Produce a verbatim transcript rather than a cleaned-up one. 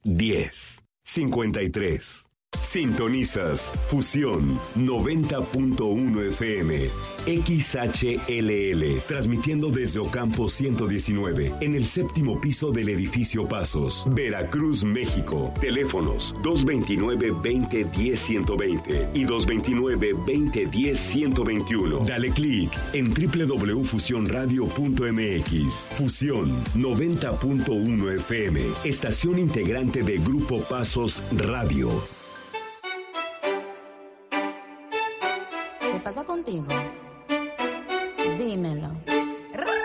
diez cincuenta y tres. Sintonizas Fusión noventa punto uno F M, X H L L, transmitiendo desde Ocampo ciento diecinueve, en el séptimo piso del edificio Pasos, Veracruz, México. Teléfonos dos veintinueve, veinte, diez, ciento veinte y dos veintinueve, veinte, diez, ciento veintiuno. Dale clic en doble u doble u doble u punto fusión radio punto m x. Fusión noventa punto uno F M, estación integrante de Grupo Pasos Radio. ¿Qué pasa contigo?